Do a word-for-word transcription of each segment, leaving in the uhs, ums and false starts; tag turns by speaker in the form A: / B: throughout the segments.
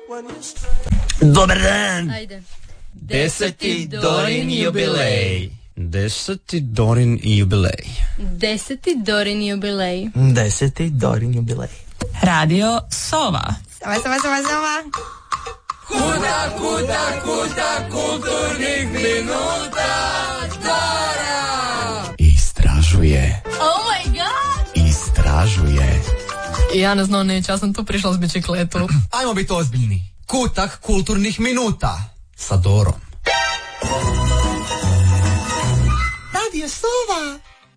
A: Dobar dan!
B: Ajde.
A: Deseti Dorin jubilej. Deseti Dorin jubilej.
B: Deseti Dorin jubilej.
A: Deseti Dorin jubilej.
C: Radio Sova.
D: Sova, sova, sova, sova.
E: Kuda, kuda, kuda, kulturnih minuta, Dora!
A: Istražuje.
B: Oh my god!
A: Istražuje.
C: Ja ne znam, neće, ja sam tu prišla s bicikletu.
E: Ajmo biti ozbiljni. Kutak kulturnih minuta.
A: Sa Dorom.
E: Radio Sova.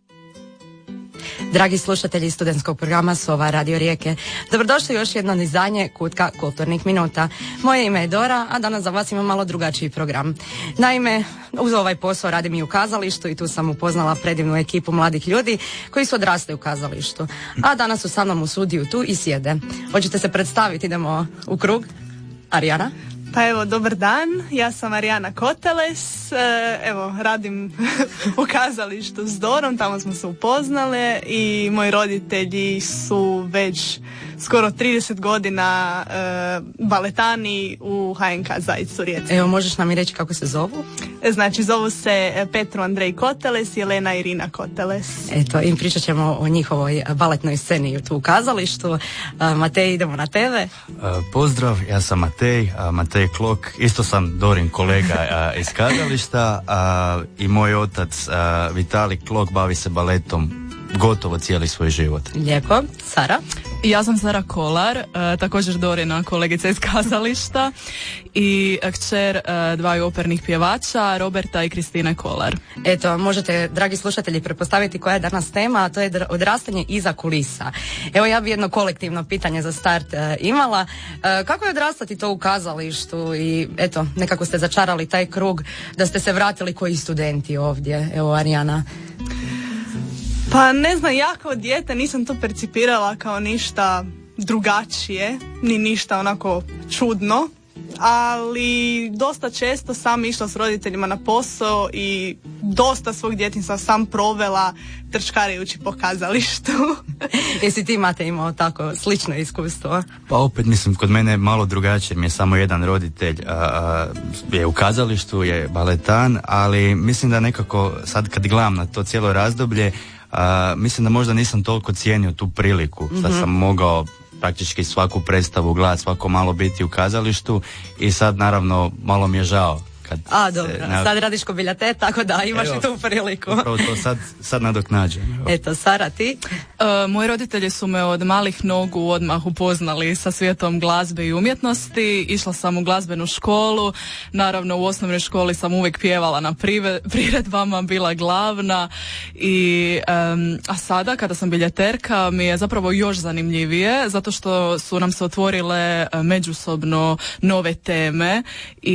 D: Dragi slušatelji studentskog programa Sova Radio Rijeke, dobrodošli u još jedno izdanje Kutka kulturnih minuta. Moje ime je Dora, a danas za vas imam malo drugačiji program. Naime, uz ovaj posao radim i u kazalištu i tu sam upoznala predivnu ekipu mladih ljudi koji su odrasli u kazalištu. A danas su sa mnom u studiju tu i sjede. Hoćete se predstaviti, idemo u krug. Arijana?
F: Pa evo, dobar dan, ja sam Arijana Koteles, evo, radim u kazalištu s Dorom, tamo smo se upoznale i moji roditelji su već skoro trideset godina e, baletani u H N K Zajcu Rijeci.
D: Evo, možeš nam i reći kako se zovu?
F: Znači, zovu se Petru Andrej Koteles i Jelena Irina Koteles.
D: Eto, im pričat ćemo o njihovoj baletnoj sceni tu u kazalištu. Matej, idemo na tebe.
G: Pozdrav, ja sam Matej, Matej Klok, isto sam Dorin kolega iz kazališta i moj otac Vitali Klok bavi se baletom gotovo cijeli svoj život.
D: Lijepo. Sara?
C: Ja sam Sara Kolar, e, također Dorina kolegica iz kazališta i kćer e, dvaju opernih pjevača, Roberta i Kristine Kolar.
D: Eto, možete, dragi slušatelji, prepostaviti koja je danas tema, a to je odrastanje iza kulisa. Evo, ja bi jedno kolektivno pitanje za start e, imala. E, kako je odrastati to u kazalištu i eto, nekako ste začarali taj krug da ste se vratili koji studenti ovdje. Evo, Arijana.
F: Pa ne znam, ja kao dijete nisam to percipirala kao ništa drugačije, ni ništa onako čudno, ali dosta često sam išla s roditeljima na posao i dosta svog djetinjstva sam provela trčkarajući po kazalištu.
D: Jesi ti, Mate, imao tako slično iskustvo?
G: Pa opet mislim, kod mene je malo drugačije, mi je samo jedan roditelj a, a, je u kazalištu, je baletan, ali mislim da nekako sad kad gledam na to cijelo razdoblje, a, mislim da možda nisam toliko cijenio tu priliku, što mm-hmm. sam mogao praktički svaku predstavu gledati, svako malo biti u kazalištu i sad naravno malo mi je žao. Kad
D: A, dobro,
G: se, na...
D: sad radiš ko biljete, tako da imaš Evo, i tu priliku.
G: Upravo to sad, sad nadoknađujem.
D: Eto, Sara, ti?
C: E, moji roditelji su me od malih nogu odmah upoznali sa svijetom glazbe i umjetnosti. Išla sam u glazbenu školu, naravno u osnovnoj školi sam uvijek pjevala na prive, priredbama, bila glavna. I, um, a sada, kada sam biljeterka, mi je zapravo još zanimljivije, zato što su nam se otvorile međusobno nove teme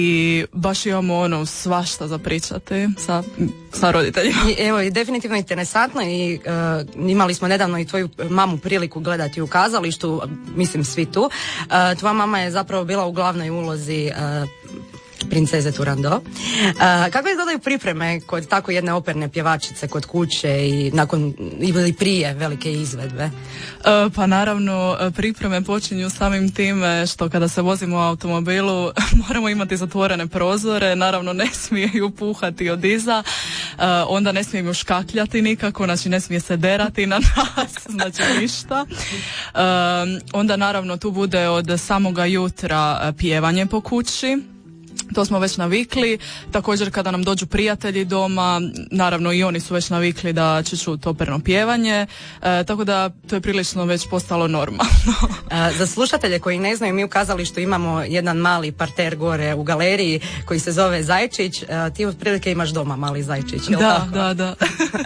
C: i baš imamo ono svašta za pričati sa, sa roditeljima.
D: I, evo, je definitivno interesantno i uh, imali smo nedavno i tvoju mamu priliku gledati u kazalištu, mislim svi tu. Uh, tvoja mama je zapravo bila u glavnoj ulozi uh, princeze Turandot. Uh, kako izgledaju pripreme kod tako jedne operne pjevačice kod kuće i nakon ili prije velike izvedbe?
C: Uh, pa naravno pripreme počinju samim time što kada se vozimo u automobilu moramo imati zatvorene prozore, naravno ne smije ju puhati od iza, uh, onda ne smije ju škakljati nikako, znači ne smije se derati na nas, znači ništa. Uh, onda naravno tu bude od samoga jutra pjevanje po kući. To smo već navikli, također kada nam dođu prijatelji doma, naravno i oni su već navikli da će čuti operno pjevanje, e, tako da to je prilično već postalo normalno.
D: e, za slušatelje koji ne znaju, mi u kazalištu imamo jedan mali parter gore u galeriji koji se zove Zajčić, e, ti otprilike imaš doma mali Zajčić, jel
C: da,
D: tako?
C: Da, da,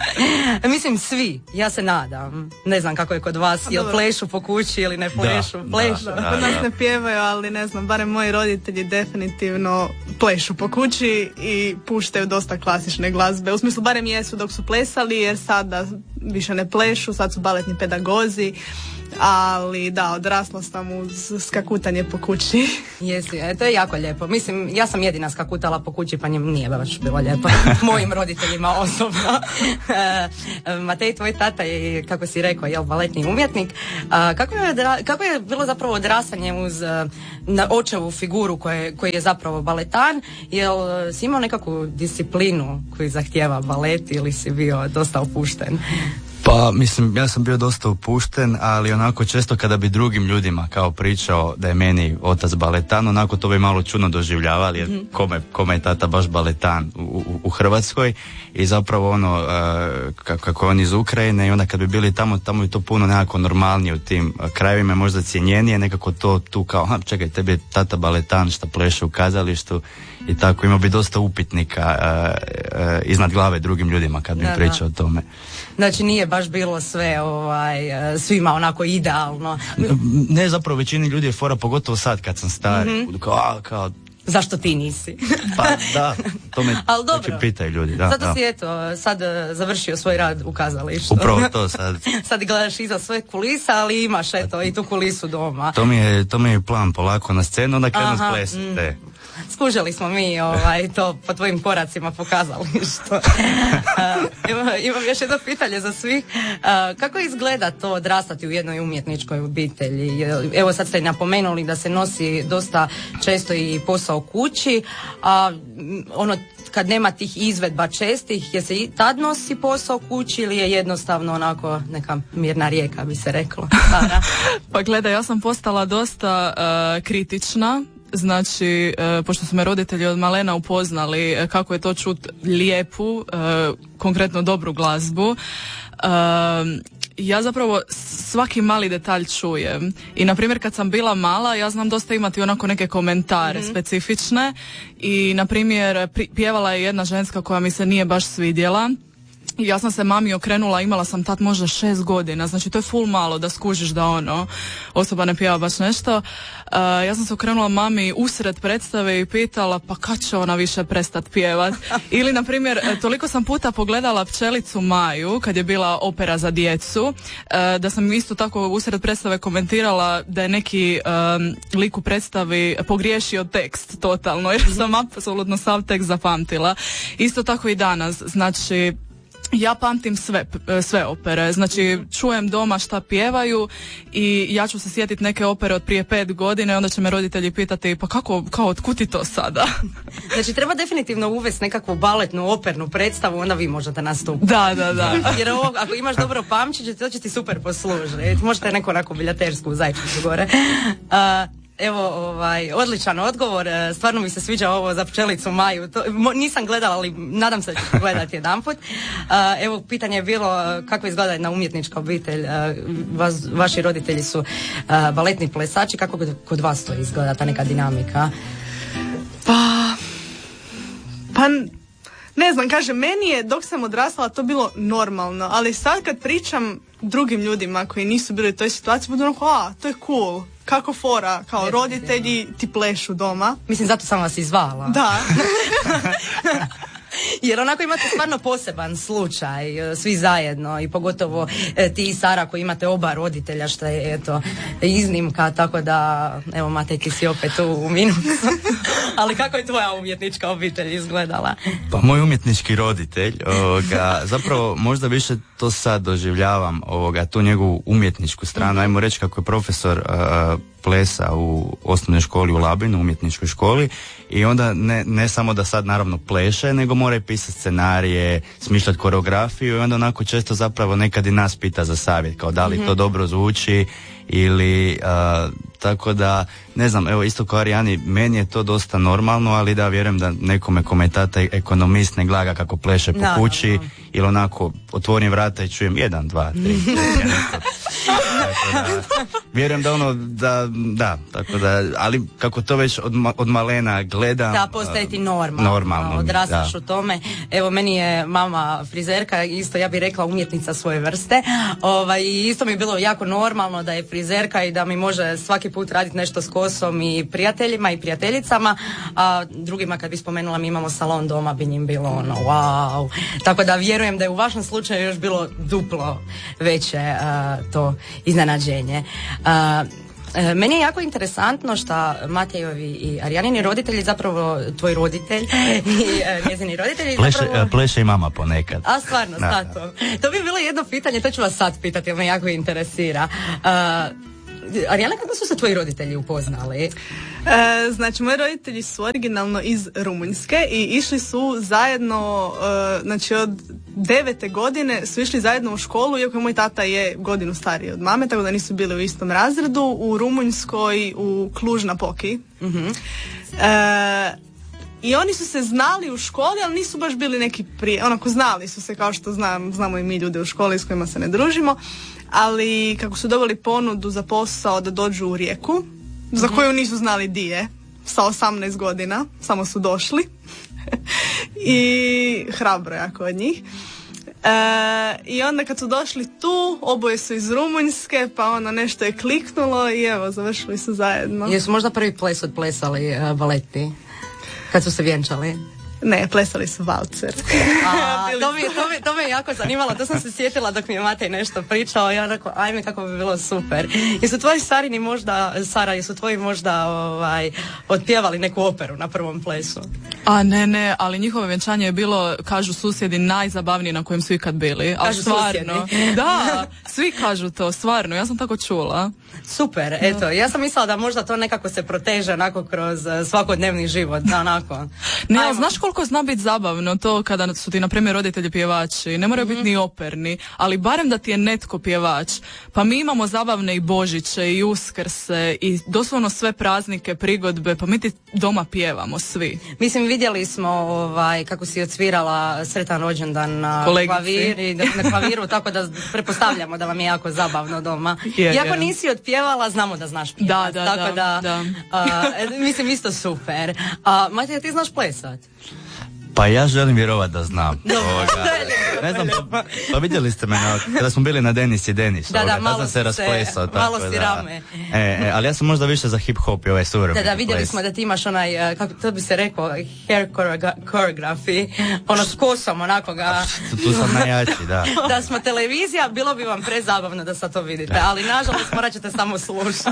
D: Mislim svi, ja se nadam, ne znam kako je kod vas, jel plešu po kući ili ne plešu,
G: da,
D: plešu.
G: Da,
F: da, kod nas ne pjevaju, ali ne znam, barem moji roditelji definitivno plešu po kući i puštaju dosta klasične glazbe. U smislu, barem jesu dok su plesali, jer sada više ne plešu, sad su baletni pedagozi. ali da, odrasla sam uz skakutanje po kući.
D: Jesi, e, to je jako lijepo. Mislim, ja sam jedina skakutala po kući, pa njim nije baš bilo lijepo. Mojim roditeljima osobno. E, Matej, tvoj tata je, kako si rekao, jel, baletni umjetnik. A, kako, je, kako je bilo zapravo odrastanje uz na očevu figuru koje, koji je zapravo baletan? Jel si imao nekakvu disciplinu koju zahtijeva balet ili si bio dosta opušten?
G: Pa, mislim, ja sam bio dosta opušten, ali onako često kada bi drugim ljudima kao pričao da je meni otac baletan, onako to bi malo čudno doživljavali, jer mm-hmm. kome, kome je tata baš baletan u, u, u Hrvatskoj i zapravo ono, uh, kako je on iz Ukrajine i onda kad bi bili tamo, tamo je to puno nekako normalnije u tim uh, krajevima, možda cijenjenije, nekako to tu kao, ha, čekaj, tebi je tata baletan šta pleše u kazalištu i tako, imao bi dosta upitnika uh, uh, iznad glave drugim ljudima kad bi pričao o tome.
D: Znači nije baš bilo sve ovaj, svima onako idealno.
G: Ne, zapravo većini ljudi je fora, pogotovo sad kad sam stari. Mm-hmm. Kao, a, kao...
D: Zašto ti nisi?
G: Pa da, to me već pitaju ljudi. Da,
D: zato
G: da.
D: si eto, sad završio svoj rad u kazalištu.
G: Upravo to sad.
D: Sad gledaš iza sve kulisa, ali imaš eto i tu kulisu doma.
G: To mi je, to mi je plan, polako na scenu, onda krenu s plesom. Mm.
D: Skužili smo mi ovaj, to po tvojim koracima pokazali što. imam, imam još jedno pitanje za svih. A, kako izgleda to odrastati u jednoj umjetničkoj obitelji? Evo sad ste napomenuli da se nosi dosta često i posao kući, a ono kad nema tih izvedba čestih, je se i tad nosi posao kući ili je jednostavno onako neka mirna rijeka bi se reklo?
C: Pa gledaj, ja sam postala dosta uh, kritična. Znači, e, pošto su me roditelji od malena upoznali e, kako je to čut lijepu, e, konkretno dobru glazbu, e, ja zapravo svaki mali detalj čujem. I na primjer kad sam bila mala, ja znam dosta imati onako neke komentare mm-hmm. specifične i na primjer pjevala je jedna ženska koja mi se nije baš svidjela. I ja sam se mami okrenula, imala sam tad možda šest godina, znači to je full malo da skužiš da ono, osoba ne pjeva baš nešto. Uh, ja sam se okrenula mami usred predstave i pitala pa kad će ona više prestat pjevat. Ili na primjer, toliko sam puta pogledala Pčelicu Maju kad je bila opera za djecu, uh, da sam isto tako usred predstave komentirala da je neki um, lik u predstavi pogriješio tekst totalno, jer sam apsolutno sav tekst zapamtila. Isto tako i danas, znači ja pamtim sve, sve opere, znači čujem doma šta pjevaju i ja ću se sjetiti neke opere od prije pet godina i onda će me roditelji pitati pa kako, kao otkud ti to sada?
D: Znači treba definitivno uvesti nekakvu baletnu opernu predstavu, onda vi možete nastupiti.
C: Da, da, da.
D: Jer ovo, ako imaš dobro pamćenje, to će ti super poslužiti. Možete neko onako biljatersku zajčicu gore. Uh, Evo, ovaj, odličan odgovor, stvarno mi se sviđa ovo za Pčelicu Maju, to, mo, nisam gledala, ali nadam se da ću gledati jedanput. Uh, evo, pitanje je bilo kako izgleda jedna umjetnička obitelj, uh, vas, vaši roditelji su uh, baletni plesači, kako kod vas to izgleda, ta neka dinamika?
F: Pa, pa ne znam, kažem, meni je dok sam odrastala to bilo normalno, ali sad kad pričam drugim ljudima koji nisu bili u toj situaciji, budu onako, a, to je cool. Kako fora, kao roditelji ti plešu doma.
D: Mislim, zato sam vas izvala.
F: Da.
D: Jer onako imate stvarno poseban slučaj, svi zajedno i pogotovo e, ti i Sara koji imate oba roditelja, što je eto iznimka, tako da evo Matej ti si opet tu u minusu. Ali kako je tvoja umjetnička obitelj izgledala?
G: Pa moj umjetnički roditelj, ovoga, zapravo možda više to sad doživljavam, ovoga, tu njegovu umjetničku stranu, ajmo reći kako je profesor uh, plesa u osnovnoj školi u Labinu, umjetničkoj školi, i onda ne, ne samo da sad naravno pleše, nego mora i pisati scenarije, smišljati koreografiju i onda onako često zapravo nekad i nas pita za savjet, kao da li mm-hmm. to dobro zvuči ili uh, tako da, ne znam, evo isto kao Arijani, meni je to dosta normalno, ali da vjerujem da nekome kome tata ekonomist ne gleda kako pleše po no, kući no, no. ili onako otvorim vrata i čujem jedan, dva, tri, četiri, vjerujem da ono, da, da, tako da, ali kako to već od, od malena gledam.
D: Da, postaje ti normalno,
G: normalno
D: odrastaš u tome. Evo, meni je mama frizerka, isto ja bih rekla umjetnica svoje vrste, ovaj, isto mi je bilo jako normalno da je frizerka i da mi može svaki put raditi nešto s kosom i prijateljima i prijateljicama, a drugima kad bi spomenula mi imamo salon doma bi njim bilo ono wow. Tako da vjerujem da je u vašem slučaju još bilo duplo veće uh, to iznenađenje. Uh, Meni je jako interesantno što Matejovi i Arijanini roditelji, zapravo tvoj roditelj i uh, njezini roditelji
G: pleše,
D: zapravo...
G: pleše i mama ponekad.
D: A stvarno,
G: da.
D: Stato. To bi bilo jedno pitanje, to ću vas sad pitati, jer me jako interesira. Uh, Arijana, kako su se tvoji roditelji upoznali?
F: E, znači, moji roditelji su originalno iz Rumunjske i išli su zajedno, e, znači od devete godine su išli zajedno u školu, iako moj tata je godinu stariji od mame, tako da nisu bili u istom razredu, u Rumunjskoj, u Cluj na Poki.
D: Mhm.
F: E, I oni su se znali u školi, ali nisu baš bili neki prije, onako znali su se kao što znam, znamo i mi ljude u školi s kojima se ne družimo, ali kako su dobili ponudu za posao da dođu u Rijeku, mm-hmm. za koju nisu znali di je, sa osamnaest godina, samo su došli i hrabro jako od njih. E, I onda kad su došli tu, oboje su iz Rumunjske, pa ono nešto je kliknulo i evo, završili su zajedno.
D: Jesu možda prvi ples odplesali uh, baleti? Kad su se vjenčali?
F: Ne, plesali su valcer.
D: A, to, mi, to, mi, to me jako zanimalo, to sam se sjetila dok mi je Matej nešto pričao i ja rekao, ajme kako bi bilo super. Jesu tvoji starini možda, Sara, jesu tvoji možda ovaj, otpjevali neku operu na prvom plesu?
C: A ne, ne, ali njihovo vjenčanje je bilo, kažu susjedi, najzabavnije na kojem su ikad bili. Ali
D: kažu
C: stvarno, da, svi kažu to, stvarno, ja sam tako čula.
D: Super, eto, ja sam mislila da možda to nekako se proteže onako kroz svakodnevni život, onako.
C: Ne, ali znaš koliko zna biti zabavno to kada su ti, na primjer, roditelji pjevači, ne moraju mm-hmm. biti ni operni, ali barem da ti je netko pjevač. Pa mi imamo zabavne i Božiće i Uskrse i doslovno sve praznike, prigodbe, pa mi ti doma pjevamo svi.
D: Mislim, vidjeli smo ovaj, kako si odsvirala Sretan rođendan na, klavir, i na klaviru, tako da pretpostavljamo da vam je jako zabavno doma.
C: Je,
D: Iako
C: je.
D: nisi otpjevala, znamo da znaš pjevat.
C: Da, da,
D: tako
C: da,
D: da,
C: da.
D: A, mislim, isto super. A, Matija, ti znaš plesat?
G: Pa ja želim vjerovati da znam. Ovoga, ne znam, pa, pa vidjeli ste me na, kada smo bili na Denis i Denis.
D: Da,
G: ovoga,
D: da, malo
G: sam se rasplesao.
D: Malo
G: tako
D: si
G: da,
D: rame.
G: E, e, ali ja sam možda više za hip-hop i ovaj suvremeni
D: Da, da, vidjeli
G: ples.
D: smo da ti imaš onaj, kako to bi se rekao, hair choreography, ono s kosom, onako ga...
G: Tu, tu sam najjači, da.
D: Da smo televizija, bilo bi vam prezabavno da sad to vidite, ali nažalost morat ćete samo slušati.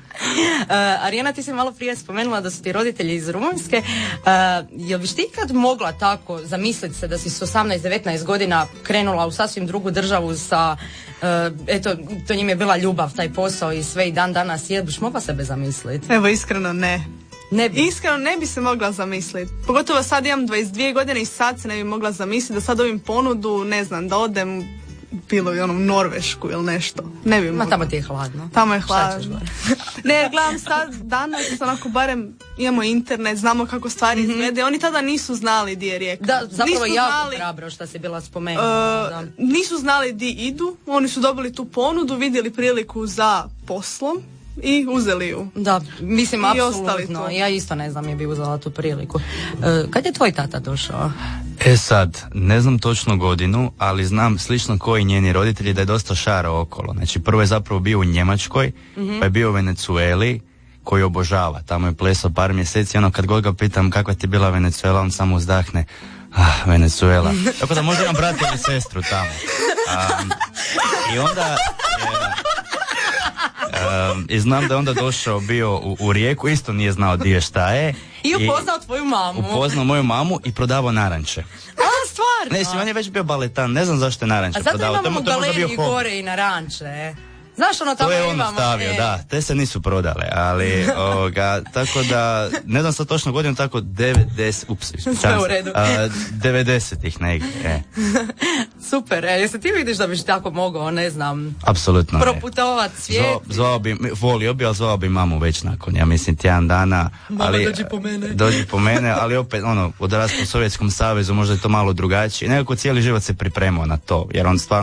D: Uh, Arijana, ti si malo prije spomenula da su ti roditelji iz Rumunjske. Uh, jel biš ti ikad mogla tako zamisliti se da si s osamnaest devetnaest godina krenula u sasvim drugu državu sa, uh, eto, to njim je bila ljubav, taj posao i sve i dan danas, jel biš mogla sebe zamisliti?
F: Evo, iskreno ne.
D: Ne bi.
F: Iskreno ne bi se mogla zamisliti. Pogotovo sad imam dvadeset dvije godine i sad se ne bi mogla zamisliti da sad ovim ponudu, ne znam, da odem bilo i onom Norvešku ili nešto. Ne bi mogla.
D: Ma tamo ti je hladno.
F: Tamo je hladno. Ne, gledam sad danas, onako barem imamo internet, znamo kako stvari mm-hmm. izglede. Oni tada nisu znali di je Rijeka.
D: Da, zapravo
F: nisu
D: jako
F: znali,
D: hrabro što si bila spomenula.
F: Uh, nisu znali di idu, oni su dobili tu ponudu, vidjeli priliku za poslom i uzeli ju.
D: Da, mislim,
F: I
D: apsolutno. Ja isto ne znam je bi uzela tu priliku. Uh, kad je tvoj tata došao?
G: E sad, ne znam točno godinu, ali znam slično koji njeni roditelji da je dosta šarao okolo. Znači prvo je zapravo bio u Njemačkoj, mm-hmm. pa je bio u Venezueli, koji obožava. Tamo je plesao par mjeseci, ono kad god ga pitam kakva ti je bila Venezuela, on samo uzdahne, ah, Venezuela. Tako da možda imam brata ili sestru tamo. Um, I onda... Um, I znam da je onda došao bio u, u Rijeku, isto nije znao di je šta je.
D: I upoznao I tvoju mamu.
G: Upoznao moju mamu i prodavao naranče.
D: A, stvarno?
G: Ne, on je već bio baletan, ne znam zašto je naranče
D: prodavao.
G: prodavao.
D: A zato imamo u galeriji gore i naranče. Znaš, ono tamo
G: to je on
D: imamo,
G: stavio,
D: e.
G: da, te se nisu prodale, ali ovoga, tako da, ne znam sad točno godinu, tako devedeset, ups,
D: sve u redu.
G: devedesetih negdje, e.
D: Super, e, jesi ti vidiš da biš tako mogao, ne znam,
G: apsolutno
D: proputovat svijet?
G: Zvao, zvao bi, volio bi, ali zvao bi mamu već nakon, ja mislim, tjedan dana.
D: Mama,
G: ali,
D: dođi po mene.
G: Dođi po mene, ali opet, ono, odrastao u Sovjetskom savezu, možda je to malo drugačije. Nekako cijeli život se pripremao na to, jer on stvarno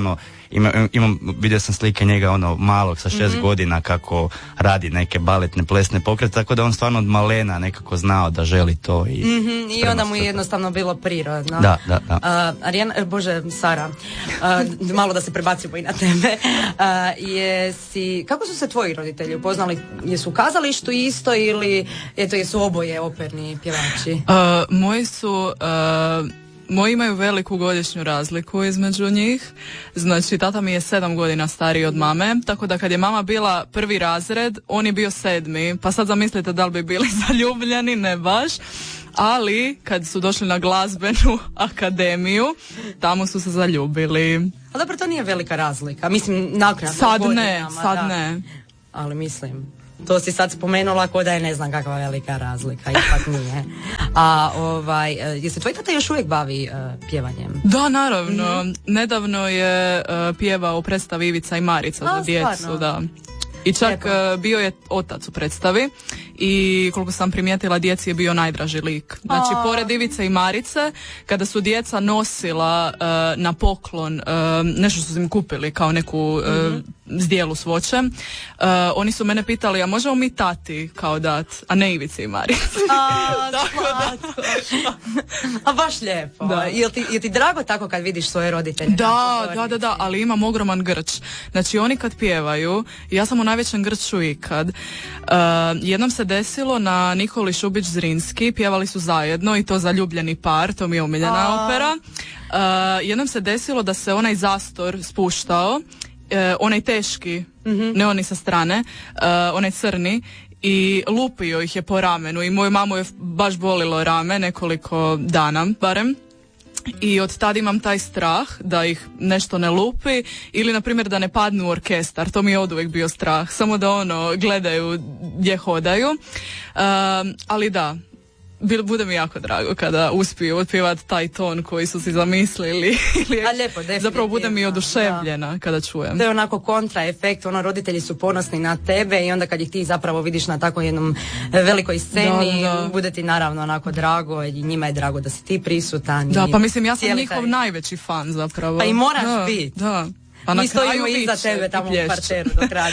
G: Ima, imam, vidio sam slike njega ono malog sa šest mm-hmm. godina kako radi neke baletne plesne pokrete, tako da on stvarno od malena nekako znao da želi to i,
D: mm-hmm. I onda mu je jednostavno bilo prirodno.
G: Da, da, da.
D: Uh, Arijana, bože, Sara, uh, malo da se prebacimo i na tebe. Uh, jesi, kako su se tvoji roditelji upoznali? Jesu u kazalištu isto ili eto, jesu oboje operni pjevači?
C: Uh, moji su... Uh, Moji imaju veliku godišnju razliku između njih. Znači, tata mi je sedam godina stariji od mame, tako da kad je mama bila prvi razred, on je bio sedmi. Pa sad zamislite da li bi bili zaljubljeni, ne baš. Ali, kad su došli na glazbenu akademiju, tamo su se zaljubili.
D: Ali dobro, to nije velika razlika. Mislim, nakon
C: sad
D: godinama,
C: ne, sad
D: da.
C: ne.
D: Ali mislim... To si sad spomenula ko da je ne znam kakva velika razlika, ipak nije. A ovaj, je se tvoj tata još uvijek bavi uh, pjevanjem?
C: Da, naravno. Mm-hmm. Nedavno je uh, pjevao u predstavi Ivica i Marica A, za djecu, stvarno? Da. I čak uh, bio je otac u predstavi i koliko sam primijetila, djeci je bio najdraži lik. Znači, A. pored Ivice i Marice, kada su djeca nosila uh, na poklon uh, nešto što su im kupili kao neku uh, mm-hmm. zdjelu s voćem, uh, oni su mene pitali, a možemo mi tati kao dat, a ne Ivici i Marici.
D: A, slatko. A baš lijepo. Da. Je ti, je ti drago tako kad vidiš svoje roditelje?
C: Da, da, da, da, ali imam ogroman grč. Znači, oni kad pjevaju, ja sam u najvećem grču ikad. Uh, jednom se desilo na Nikoli Šubić Zrinski, pjevali su zajedno i to Zaljubljeni par, to mi je omiljena A. opera. Uh, jednom se desilo da se onaj zastor spuštao, uh, onaj teški, mm-hmm. ne oni sa strane, uh, onaj crni, i lupio ih je po ramenu i moju mamu je baš bolilo rame nekoliko dana barem. I od tada imam taj strah da ih nešto ne lupi ili na primjer da ne padnu u orkestar, to mi je oduvijek bio strah, samo da ono gledaju gdje hodaju, um, ali da, bude mi jako drago kada uspiju otpjevati taj ton koji su si zamislili.
D: A lijepo,
C: zapravo bude mi oduševljena da. Kada čujem.
D: To je onako kontraefekt, ono, roditelji su ponosni na tebe i onda kad ih ti zapravo vidiš na tako jednom velikoj sceni, da, da. Bude ti naravno onako drago i njima je drago da si ti prisutan.
C: Da, pa mislim, ja sam njihov taj... najveći fan zapravo.
D: Pa i moraš biti.
C: Da.
D: Pa mi stojimo iza tebe tamo u parteru do kraja.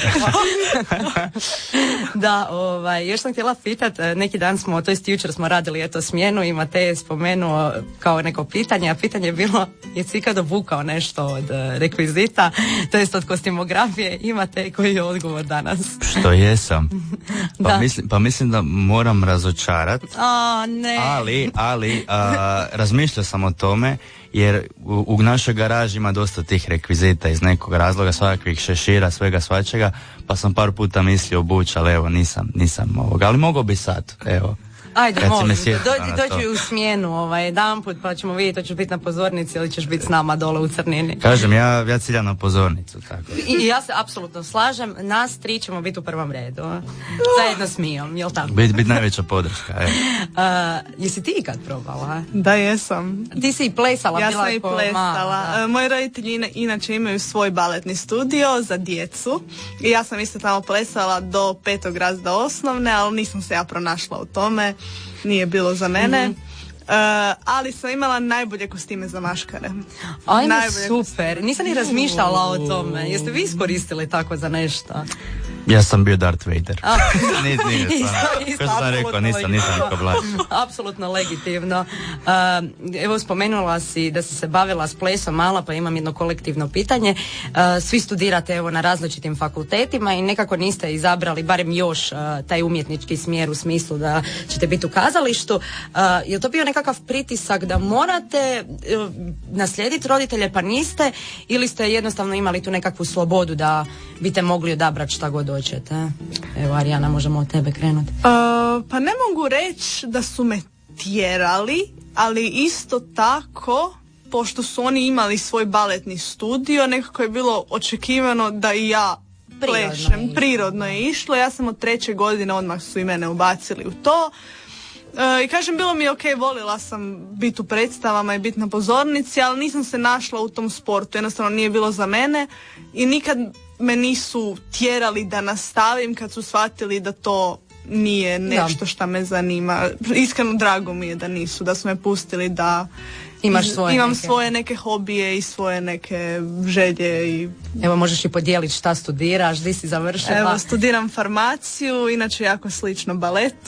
D: Da, ovaj, još sam htjela pitat, neki dan smo, to jest jučer smo radili eto smjenu i Matej je spomenuo kao neko pitanje, a pitanje je bilo, jesi ikad obukao nešto od rekvizita, to jest od kostimografije, imate koji je odgovor danas?
G: Što jesam? Pa, da. Mislim, pa mislim da moram razočarat,
D: a, ne.
G: ali, ali a, razmišljao sam o tome, jer u, u našoj garaži ima dosta tih rekvizita iz nekog razloga, svakakvih šešira, svega svačega, pa sam par puta mislio obući, ali evo nisam, nisam ovoga, ali mogao bi sad, evo.
D: Ajde, molim, dođi, dođi u smjenu ovaj, jedan put, pa ćemo vidjeti, hoćeš biti na pozornici ili ćeš biti s nama dole u Crnini.
G: Kažem, ja, ja ciljam na pozornicu. Tako.
D: I, I ja se apsolutno slažem, nas tri ćemo biti u prvom redu. Zajedno s Mijom, jel tako?
G: Biti bit najveća podrška, evo.
D: Uh, jesi ti ikad probala?
F: Da, jesam.
D: Ti si i plesala,
F: ja
D: bila
F: sam i plesala. Uh, moji roditelji inače imaju svoj baletni studio za djecu i ja sam isto tamo plesala do petog razreda osnovne, ali nisam se ja pronašla u tome. Nije bilo za mene, mm-hmm. uh, ali sam imala najbolje kostime za maškare.
D: Ajme, super, nisam ni razmišljala o tome. Jeste vi iskoristili tako za nešto?
G: Ja sam bio Darth Vader. Nije, nije, kao što sam rekao, nisam, nisam niko blaž.
D: Apsolutno legitimno. Uh, evo, spomenula si da si se bavila s plesom mala, pa imam jedno kolektivno pitanje. Uh, svi studirate evo na različitim fakultetima i nekako niste izabrali, barem još, uh, taj umjetnički smjer u smislu da ćete biti u kazalištu. Uh, je to bio nekakav pritisak da morate uh, naslijediti roditelje, pa niste, ili ste jednostavno imali tu nekakvu slobodu da biste mogli odabrati šta god dođete? Evo, Arijana, možemo od tebe krenuti.
F: Uh, pa ne mogu reći da su me tjerali, ali isto tako, pošto su oni imali svoj baletni studio, nekako je bilo očekivano da i ja plešem. Prirodno je, Prirodno je išlo. Ja sam od treće godine, odmah su i mene ubacili u to. Uh, I kažem, bilo mi je ok, volila sam biti u predstavama i biti na pozornici, ali nisam se našla u tom sportu. Jednostavno nije bilo za mene i nikad me nisu tjerali da nastavim kad su shvatili da to nije nešto što me zanima. Iskreno drago mi je da nisu, da su me pustili da
D: Imaš svoje
F: imam
D: neke.
F: svoje neke hobije i svoje neke želje. I...
D: Evo, možeš i podijeliti šta studiraš, di si završila?
F: Evo, studiram farmaciju, inače jako slično baletu.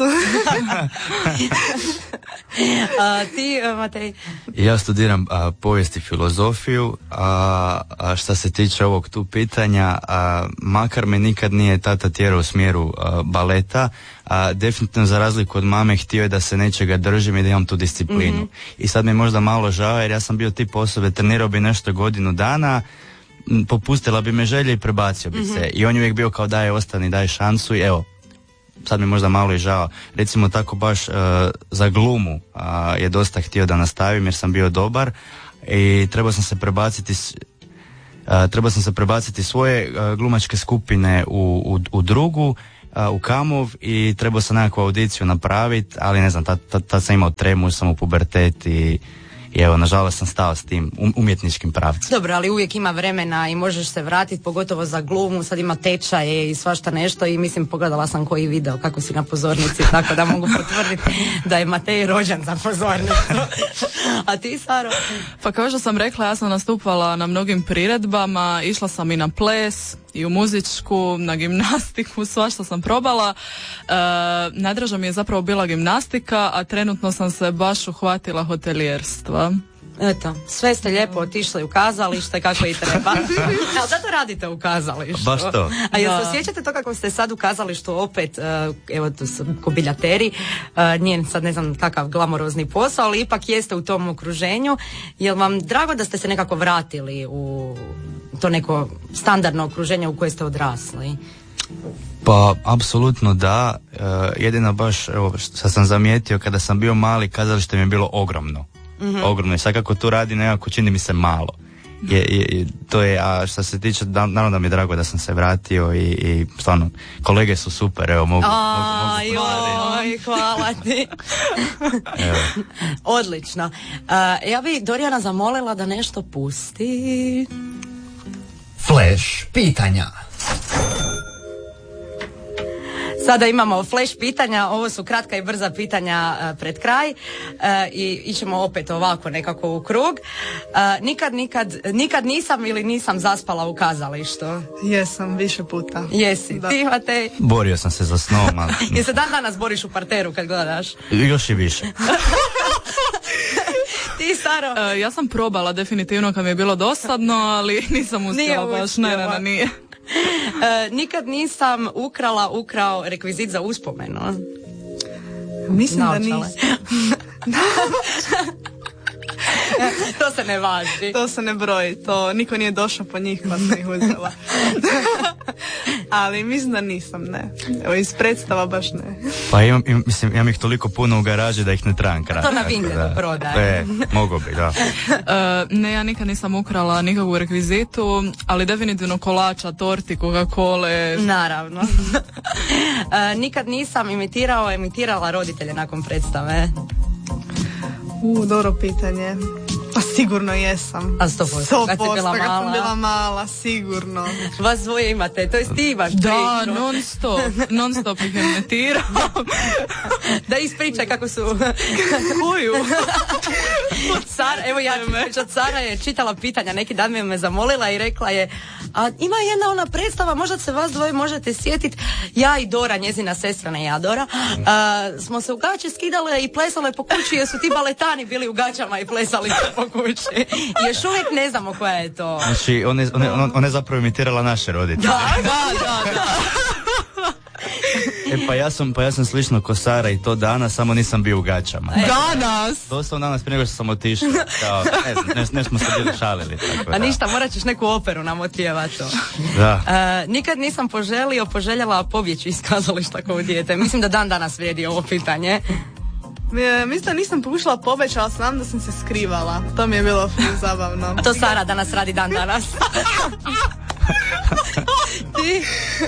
D: A, ti, Matej?
G: Ja studiram a, povijest i filozofiju, a, a šta se tiče ovog tu pitanja, a, makar me nikad nije tata tjerao u smjeru a, baleta, a, definitivno za razliku od mame htio je da se nečega držim i da imam tu disciplinu. Mm-hmm. I sad mi je možda malo žao jer ja sam bio tip osobe, trenirao bi nešto godinu dana, m, popustila bi me želje i prebacio bi mm-hmm. se. I on je uvijek bio kao daj ostani, daj šansu i evo, sad mi je možda malo i žao. Recimo tako baš uh, za glumu uh, je dosta htio da nastavim jer sam bio dobar i trebao sam se prebaciti uh, trebao sam se prebaciti svoje uh, glumačke skupine u, u, u drugu, uh, u Kamov i trebao sam nekakvu audiciju napraviti, ali ne znam, tad, tad, tad sam imao tremu, sam u pubertet i I evo, nažalost sam stao s tim um, umjetničkim pravcem.
D: Dobro, ali uvijek ima vremena i možeš se vratiti, pogotovo za glumu, sad ima tečaje i svašta nešto i mislim, pogledala sam koji video kako si na pozornici, tako da mogu potvrditi da je Matej rođen za pozornicu. A ti, Saro?
C: Pa kao što sam rekla, ja sam nastupala na mnogim priredbama, išla sam i na ples, i u muzičku, na gimnastiku, svašta sam probala. E, najdraža mi je zapravo bila gimnastika, a trenutno sam se baš uhvatila hotelijerstva.
D: Eto, sve ste lijepo otišli u kazalište kako i treba. Ali zato radite u kazalištu.
G: Baš to.
D: A jel se osjećate to kako ste sad u kazalištu opet, uh, evo tu su kobiljateri, uh, nije sad ne znam kakav glamorozni posao, ali ipak jeste u tom okruženju. Jel vam drago da ste se nekako vratili u to neko standardno okruženje u koje ste odrasli?
G: Pa, apsolutno da. E, jedino baš, evo, što sam zamijetio, kada sam bio mali, kazalište mi je bilo ogromno. Mm-hmm. Ogromno. I sad kako tu radi, nekako čini mi se malo. Je, je, to je, a što se tiče, da, naravno da mi je drago da sam se vratio i, i stvarno, kolege su super, evo, mogu,
D: a,
G: mogu, mogu
D: joj, hvala ti. Odlično. Uh, ja bi Dorijana zamolila da nešto pusti.
E: Flash pitanja.
D: Sada imamo flash pitanja, ovo su kratka i brza pitanja uh, pred kraj uh, i ićemo opet ovako nekako u krug. Uh, nikad, nikad, nikad nisam ili nisam zaspala u kazalištu?
F: Jesam, više puta.
D: Jesi, da. Ti, Matej?
G: Borio sam se za snom, ali...
D: Jel se dan danas boriš u parteru kad gledaš?
G: Još i više.
D: Ti, Saro?
C: Uh, ja sam probala definitivno kad mi je bilo dosadno, ali nisam uspjela baš. Ne, ne, ne, nije.
D: Uh, nikad nisam ukrala, ukrao rekvizit za uspomenu.
F: Mislim
D: Naočale.
F: da nisam.
D: To se ne važi.
F: To se ne broji, to niko nije došao po njih pa sam ih uzela. Ali mislim da nisam, ne. Evo, iz predstava baš ne.
G: Pa imam, im, mislim, imam ih toliko puno u garaži da ih ne trebam krati.
D: To na Vinderu prodaje.
G: Mogo bi, da.
C: Uh, ne, ja nikad nisam ukrala nikakvu rekvizitu, ali definitivno kolača, torti, Coca-Cole.
D: Naravno. uh, nikad nisam imitirao, imitirala roditelje nakon predstave.
F: U, dobro pitanje. Pa sigurno jesam.
D: A sto posto, kad si bila
F: kad
D: mala?
F: sam bila mala, sigurno.
D: Vas dvoje imate, to jest ti imaš
C: Da,
D: priču.
C: non stop, non stop ih imitirao.
D: Da ispričaj kako su...
C: Koju?
D: Sara, evo ja ću pričat, Sara je čitala pitanja, neki dan mi me zamolila i rekla je, a ima jedna ona predstava, možda se vas dvoje možete sjetiti, ja i Dora, njezina sestra, ne ja Dora, a, smo se u gaće skidale i plesale po kući jer su ti baletani bili u gaćama i plesali po kući. I još uvijek ne znamo koja je to.
G: Znači, ona je, ona, ona, ona je zapravo imitirala naše roditelje.
D: Da, da, da, da.
G: E pa ja sam, pa ja sam slično ko Sara i to danas, samo nisam bio u gaćama.
D: E.
C: Danas!
G: Doslovno danas prije nego što sam otišao. Kao, ne znam, ne, ne smo se bili šalili. Tako,
D: A
G: da.
D: ništa, morat ćeš neku operu nam otpjevati to.
G: Da.
D: Uh, nikad nisam poželio, poželjela pobjeći iz kazališta kao dijete. Mislim da dan danas vrijedi ovo pitanje.
F: E, mislim da nisam pokušala pobeći, ali znam da sam se skrivala. To mi je bilo zabavno.
D: To Sara danas radi dan danas. Ti?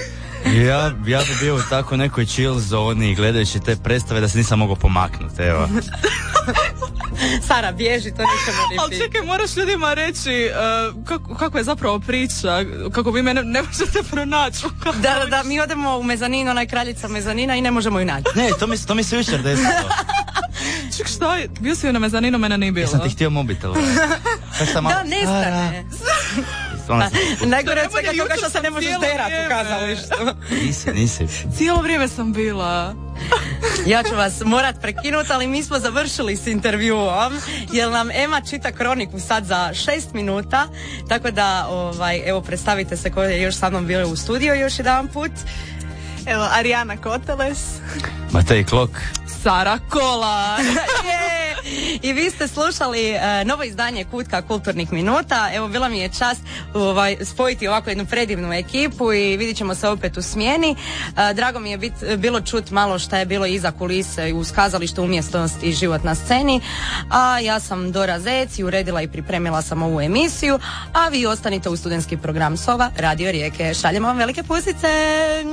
G: Ja, ja bi bio u tako nekoj chill zoni gledajući te predstave da se nisam mogao pomaknuti, evo.
D: Sara, bježi, to nećemo ni
C: Ali čekaj, moraš ljudima reći uh, kako, kako je zapravo priča, kako vi mene ne možete pronaći.
D: Da, da, da, mi odemo u mezanin, ona je kraljica mezanina i ne možemo ju naći.
G: Ne, to mi, to mi se jučer desilo.
C: Ček, šta je? Bio si ju na mezaninu, mene nije bilo.
G: Ja sam ti htio mobitel.
D: Da, nestane. Najgore od svega toga što se ne možeš derat u kazalištu.
G: Nisi, nisi.
C: Cijelo vrijeme sam bila.
D: Ja ću vas morat prekinuti, ali mi smo završili s intervjuom, jer nam Ema čita kroniku sad za šest minuta, tako da, ovaj, evo, predstavite se ko je još sa mnom bilo u studiju još jedan put.
F: Evo, Arijana Koteles.
G: Matej Klok.
C: Sara Kolar.
D: Je. I vi ste slušali uh, novo izdanje Kutka kulturnih minuta. Evo, bila mi je čast ovaj, spojiti ovako jednu predivnu ekipu i vidit ćemo se opet u smjeni. Uh, drago mi je bit, bilo čut malo šta je bilo iza kulise uz kazalište, umjetnost i život na sceni. A ja sam Dora Zec i uredila i pripremila sam ovu emisiju. A vi ostanite u studentski program Sova Radio Rijeke. Šaljemo vam velike pusice.